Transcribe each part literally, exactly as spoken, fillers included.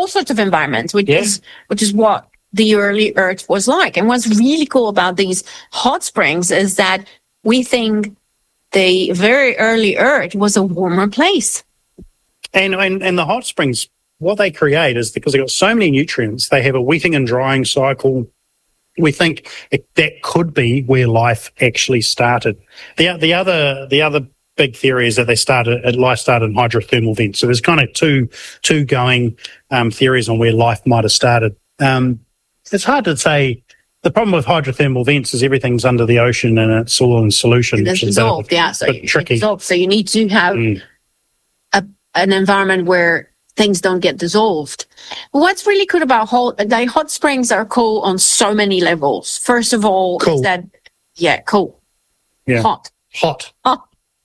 all sorts of environments, which Yeah. is which is what the early Earth was like. And what's really cool about these hot springs is that we think the very early Earth was a warmer place. And, and and the hot springs, what they create is because they've got so many nutrients, they have a wetting and drying cycle. We think it, that could be where life actually started. The the other the other big theory is that they started life started in hydrothermal vents. So there's kind of two two going um, theories on where life might have started. Um, it's hard to say. The problem with hydrothermal vents is everything's under the ocean and it's all in solution. It's which is dissolved, a bit, yeah. So bit you tricky. dissolve. So you need to have Mm. a, an environment where things don't get dissolved. What's really cool about hot, the hot springs are cool on so many levels. First of all, Cool. is that, yeah, cool. Yeah. Hot. Hot. Hot.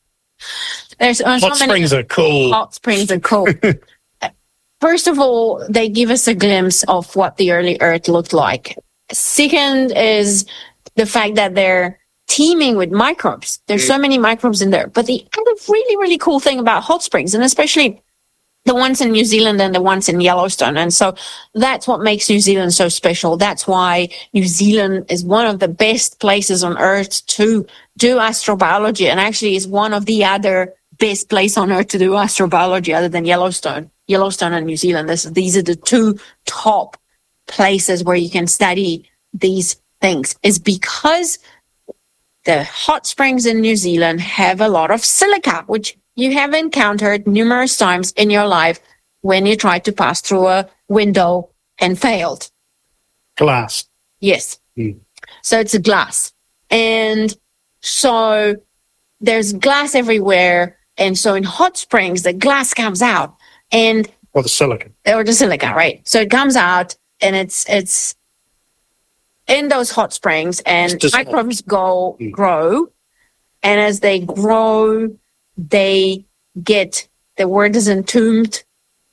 There's uh, Hot so many springs are cool. hot springs are cool. First of all, they give us a glimpse of what the early Earth looked like. Second is the fact that they're teeming with microbes. There's so many microbes in there. But the other really, really cool thing about hot springs, and especially the ones in New Zealand and the ones in Yellowstone. And so that's what makes New Zealand so special. That's why New Zealand is one of the best places on earth to do astrobiology, and actually is one of the other best places on earth to do astrobiology other than Yellowstone. Yellowstone and New Zealand. This, these are the two top places where you can study these things, is because the hot springs in New Zealand have a lot of silica, which you have encountered numerous times in your life when you tried to pass through a window and failed. Glass. Yes. Mm. So it's a glass. And so there's glass everywhere. And so in hot springs, the glass comes out and Or the silicon. or the silica, right? So it comes out and it's it's in those hot springs, and It's dissolved. microbes go Mm. grow, and as they grow, they get, the word is entombed,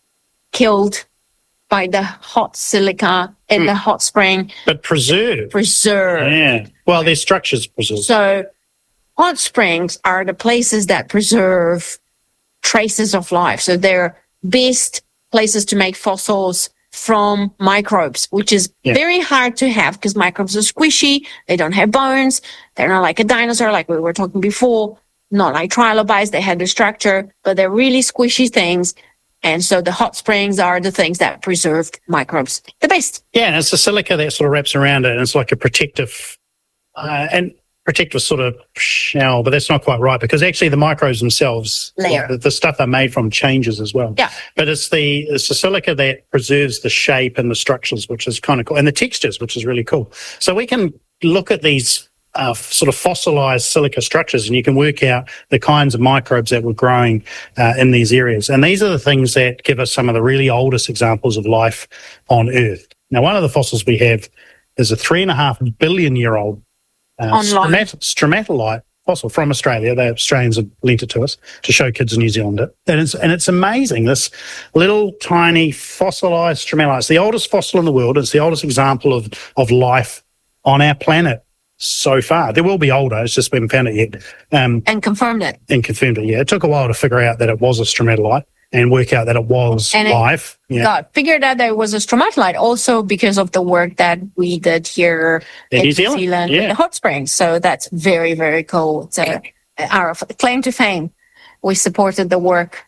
killed by the hot silica in Mm. the hot spring, But preserved. preserved. Yeah. Well, their structure's preserved. So hot springs are the places that preserve traces of life. So they're best places to make fossils from microbes, which is Yeah. very hard to have because microbes are squishy. They don't have bones. They're not like a dinosaur, like we were talking before. Not like trilobites. They had the structure, but they're really squishy things. And so the hot springs are the things that preserved microbes the best. Yeah, and it's the silica that sort of wraps around it, and it's like a protective uh, and protective sort of shell, but that's not quite right, because actually the microbes themselves, Layer. the, the stuff they're made from changes as well. Yeah. But it's the it's the silica that preserves the shape and the structures, which is kind of cool, and the textures, which is really cool. So we can look at these uh, sort of fossilized silica structures, and you can work out the kinds of microbes that were growing uh, in these areas. And these are the things that give us some of the really oldest examples of life on Earth. Now, one of the fossils we have is a three and a half billion year old uh, Online. stromat- stromatolite fossil from Australia. The Australians have lent it to us to show kids in New Zealand it. And it's, and it's amazing, this little tiny fossilized stromatolite. It's the oldest fossil in the world. It's the oldest example of, of life on our planet so far. There will be older, it's just we haven't found it yet, um, And confirmed it. and confirmed it. Yeah, it took a while to figure out that it was a stromatolite and work out that it was And it- life. Yeah, Got figured out that it was a stromatolite also because of the work that we did here In in New Zealand, with yeah. the hot springs. So that's very, very cool. It's a, our claim to fame. We supported the work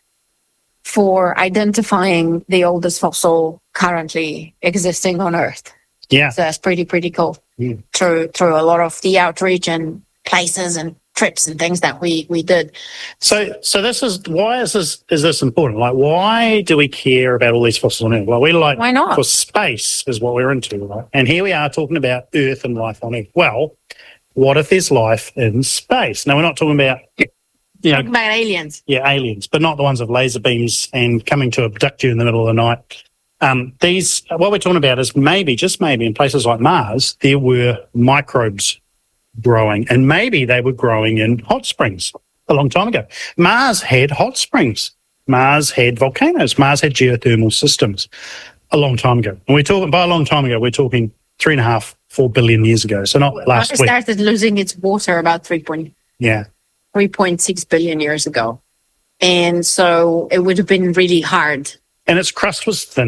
for identifying the oldest fossil currently existing on Earth. yeah. So that's pretty, pretty cool. Mm. Through through a lot of the outreach and places and trips and things that we we did. So, so this is why is this is this important? Like, why do we care about all these fossils on Earth? Well, we like Why not? for space is what we're into, right? And here we are talking about Earth and life on Earth. Well, what if there's life in space? Now, we're not talking about you Talk know, about aliens. yeah, aliens, but not the ones with laser beams and coming to abduct you in the middle of the night. Um, these, what we're talking about is maybe, just maybe, in places like Mars, there were microbes growing, and maybe they were growing in hot springs a long time ago. Mars had hot springs. Mars had volcanoes. Mars had geothermal systems a long time ago. And we're talking, by a long time ago, we're talking three and a half, four billion years ago. So not last Mars week. started losing its water about three point Yeah. three point six billion years ago. And so it would have been really hard. And its crust was thin.